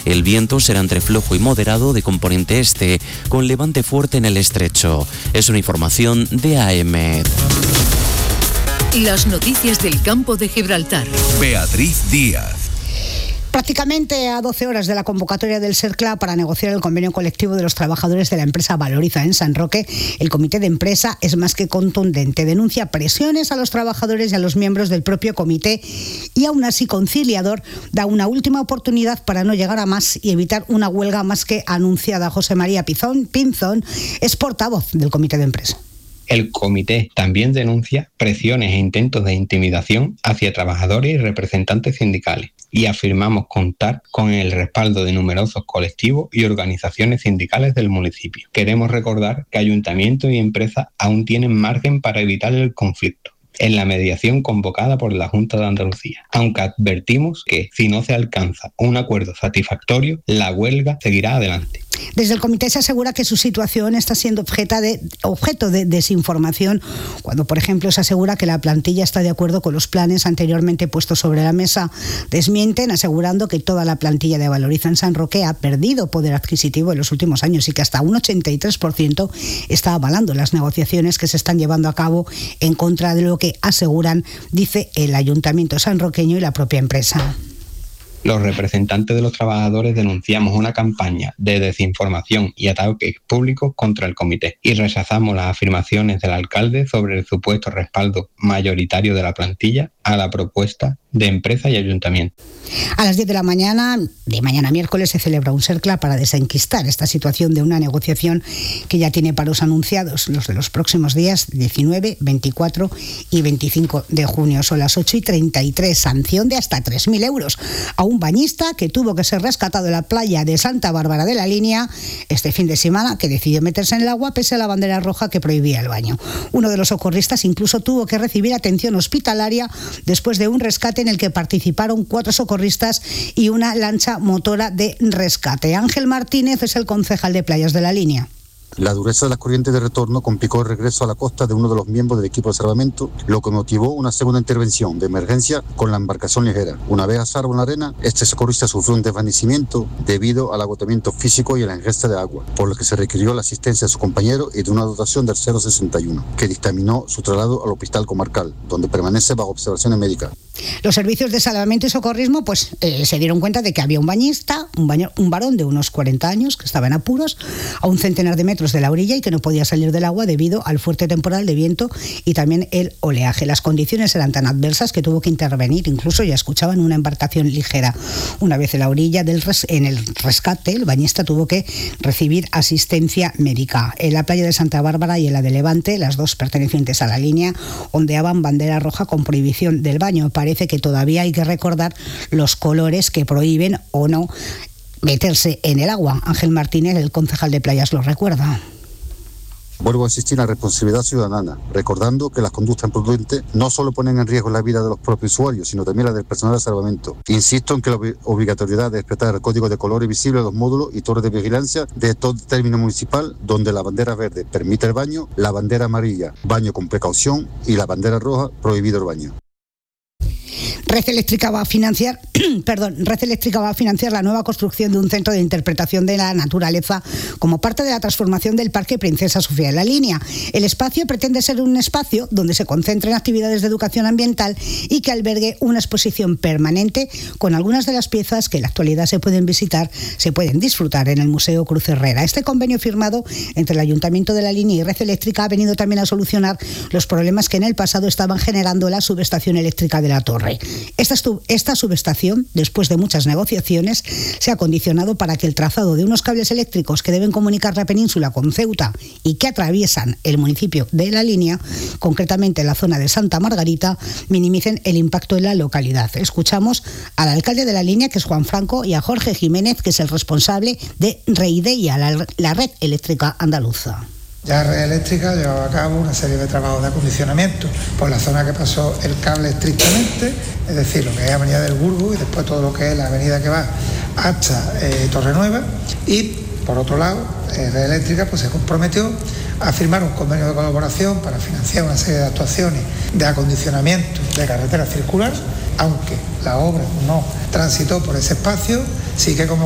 El viento será entre flojo y moderado de componente este, con levante fuerte en el estrecho. Es una información de AEMET. Las noticias del campo de Gibraltar. Beatriz Díaz. Prácticamente a 12 horas de la convocatoria del SERCLA para negociar el convenio colectivo de los trabajadores de la empresa Valoriza en San Roque, el comité de empresa es más que contundente. Denuncia presiones a los trabajadores y a los miembros del propio comité y aún así conciliador da una última oportunidad para no llegar a más y evitar una huelga más que anunciada. José María Pinzón es portavoz del comité de empresa. El comité también denuncia presiones e intentos de intimidación hacia trabajadores y representantes sindicales y afirmamos contar con el respaldo de numerosos colectivos y organizaciones sindicales del municipio. Queremos recordar que ayuntamientos y empresas aún tienen margen para evitar el conflicto en la mediación convocada por la Junta de Andalucía, aunque advertimos que si no se alcanza un acuerdo satisfactorio, la huelga seguirá adelante. Desde el comité se asegura que su situación está siendo objeto de desinformación, cuando, por ejemplo, se asegura que la plantilla está de acuerdo con los planes anteriormente puestos sobre la mesa. Desmienten asegurando que toda la plantilla de Valoriza en San Roque ha perdido poder adquisitivo en los últimos años y que hasta un 83% está avalando las negociaciones que se están llevando a cabo en contra de lo que aseguran, dice el ayuntamiento sanroqueño y la propia empresa. Los representantes de los trabajadores denunciamos una campaña de desinformación y ataques públicos contra el comité y rechazamos las afirmaciones del alcalde sobre el supuesto respaldo mayoritario de la plantilla a la propuesta de empresa y ayuntamiento. A las 10 de mañana miércoles, se celebra un SERCLA para desenquistar esta situación de una negociación que ya tiene paros anunciados, los de los próximos días 19, 24 y 25 de junio. Son las 8:33, sanción de hasta 3.000 euros a un bañista que tuvo que ser rescatado en la playa de Santa Bárbara de la Línea este fin de semana, que decidió meterse en el agua pese a la bandera roja que prohibía el baño. Uno de los socorristas incluso tuvo que recibir atención hospitalaria después de un rescate en el que participaron 4 socorristas y una lancha motora de rescate. Ángel Martínez es el concejal de Playas de la Línea. La dureza de las corrientes de retorno complicó el regreso a la costa de uno de los miembros del equipo de salvamento, lo que motivó una segunda intervención de emergencia con la embarcación ligera. Una vez a salvo en la arena, este socorrista sufrió un desvanecimiento debido al agotamiento físico y a la ingesta de agua, por lo que se requirió la asistencia de su compañero y de una dotación del 061, que dictaminó su traslado al hospital comarcal, donde permanece bajo observaciones médicas. Los servicios de salvamento y socorrismo se dieron cuenta de que había un bañista, un varón de unos 40 años, que estaba en apuros, a un centenar de metros de la orilla y que no podía salir del agua debido al fuerte temporal de viento y también el oleaje. Las condiciones eran tan adversas que tuvo que intervenir, incluso ya escuchaban una embarcación ligera. Una vez en la orilla en el rescate, el bañista tuvo que recibir asistencia médica. En la playa de Santa Bárbara y en la de Levante, las dos pertenecientes a la línea, ondeaban bandera roja con prohibición del baño. Parece que todavía hay que recordar los colores que prohíben o no meterse en el agua. Ángel Martínez, el concejal de Playas, lo recuerda. Vuelvo a insistir en la responsabilidad ciudadana, recordando que las conductas imprudentes no solo ponen en riesgo la vida de los propios usuarios, sino también la del personal de salvamento. Insisto en que la obligatoriedad de respetar el código de colores visibles de los módulos y torres de vigilancia de todo término municipal, donde la bandera verde permite el baño, la bandera amarilla, baño con precaución, y la bandera roja, prohibido el baño. Red Eléctrica va a financiar la nueva construcción de un centro de interpretación de la naturaleza como parte de la transformación del Parque Princesa Sofía de la Línea. El espacio pretende ser un espacio donde se concentren actividades de educación ambiental y que albergue una exposición permanente con algunas de las piezas que en la actualidad se pueden disfrutar en el Museo Cruz Herrera. Este convenio firmado entre el Ayuntamiento de la Línea y Red Eléctrica ha venido también a solucionar los problemas que en el pasado estaban generando la subestación eléctrica de la Torre. Esta subestación, después de muchas negociaciones, se ha acondicionado para que el trazado de unos cables eléctricos que deben comunicar la península con Ceuta y que atraviesan el municipio de La Línea, concretamente la zona de Santa Margarita, minimicen el impacto en la localidad. Escuchamos al alcalde de La Línea, que es Juan Franco, y a Jorge Jiménez, que es el responsable de Reideia, la red eléctrica andaluza. Ya Red Eléctrica llevaba a cabo una serie de trabajos de acondicionamiento por la zona que pasó el cable estrictamente, es decir, lo que es Avenida del Burgo y después todo lo que es la avenida que va hasta Torrenueva. Y por otro lado, Red Eléctrica se comprometió a firmar un convenio de colaboración para financiar una serie de actuaciones de acondicionamiento de carretera circular, aunque la obra no transitó por ese espacio, sí que como